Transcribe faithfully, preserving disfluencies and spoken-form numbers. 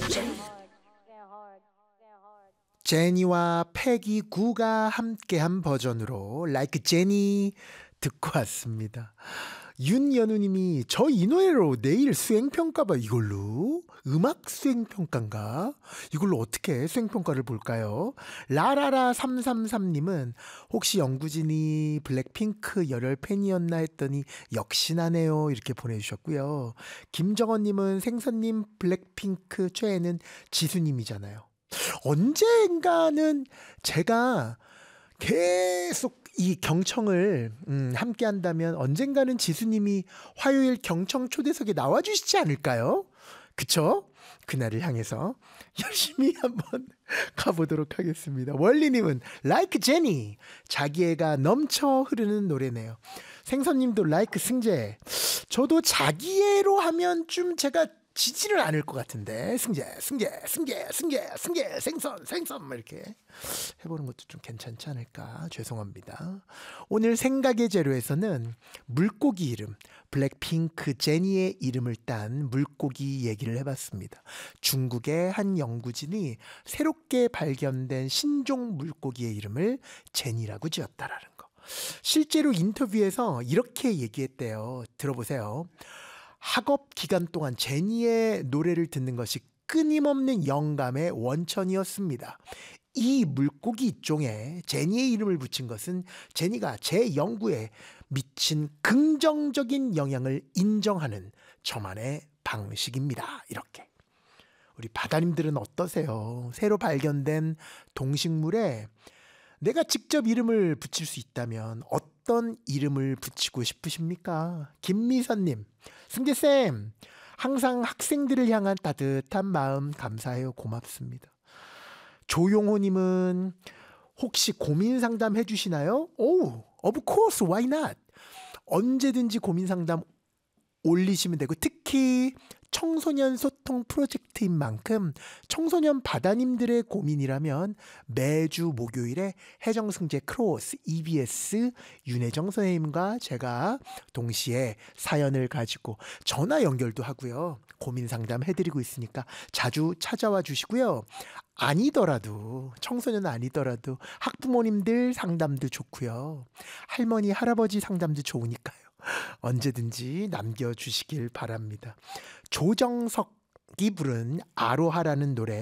제니와 패기 구가 함께한 버전으로 Like Jenny 듣고 왔습니다. 윤연우님이 저 이 노래로 내일 수행평가 봐. 이걸로? 음악 수행평가인가? 이걸로 어떻게 수행평가를 볼까요? 라라라 삼삼삼님은 혹시 영구진이 블랙핑크 열혈 팬이었나 했더니 역시나네요. 이렇게 보내주셨고요. 김정원님은 생선님 블랙핑크 최애는 지수님이잖아요. 언젠가는 제가 계속 이 경청을 음, 함께 한다면 언젠가는 지수님이 화요일 경청 초대석에 나와주시지 않을까요? 그쵸? 그날을 향해서 열심히 한번 가보도록 하겠습니다. 원리님은 Like Jenny, 자기애가 넘쳐 흐르는 노래네요. 생선님도 Like 승재, 저도 자기애로 하면 좀 제가 지지는 않을 것 같은데 승재, 승재, 승재, 승재, 승재, 생선, 생선 뭐 이렇게 해보는 것도 좀 괜찮지 않을까 죄송합니다. 오늘 생각의 재료에서는 물고기 이름 블랙핑크 제니의 이름을 딴 물고기 얘기를 해봤습니다. 중국의 한 연구진이 새롭게 발견된 신종 물고기의 이름을 제니라고 지었다라는 거. 실제로 인터뷰에서 이렇게 얘기했대요. 들어보세요. 학업 기간 동안 제니의 노래를 듣는 것이 끊임없는 영감의 원천이었습니다. 이 물고기 입종에 제니의 이름을 붙인 것은 제니가 제 연구에 미친 긍정적인 영향을 인정하는 저만의 방식입니다. 이렇게. 우리 바다님들은 어떠세요? 새로 발견된 동식물에 내가 직접 이름을 붙일 수 있다면 어떤 이름을 붙이고 싶으십니까? 김미선님, 승재쌤, 항상 학생들을 향한 따뜻한 마음 감사해요. 고맙습니다. 조용호님은 혹시 고민 상담 해주시나요? 오, of course, why not? 언제든지 고민 상담 올리시면 되고, 특히 청소년 소통 프로젝트인 만큼 청소년 바다님들의 고민이라면 매주 목요일에 혜정승재 크로스 이비에스 윤혜정 선생님과 제가 동시에 사연을 가지고 전화 연결도 하고요. 고민 상담 해드리고 있으니까 자주 찾아와 주시고요. 아니더라도 청소년 아니더라도 학부모님들 상담도 좋고요. 할머니 할아버지 상담도 좋으니까요. 언제든지 남겨주시길 바랍니다. 조정석이 부른 아로하라는 노래